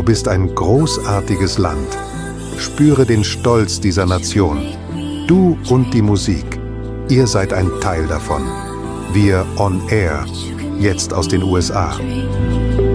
bist ein großartiges Land. Spüre den Stolz dieser Nation. Du und die Musik. Ihr seid ein Teil davon. Wir On Air, jetzt aus den USA.